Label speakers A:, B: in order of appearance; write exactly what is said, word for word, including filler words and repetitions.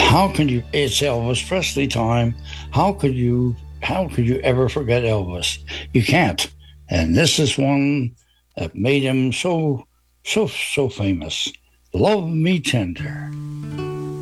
A: how can you? It's Elvis Presley time. How could you? How could you ever forget Elvis? You can't. And this is one that made him so, so, so famous. Love Me Tender.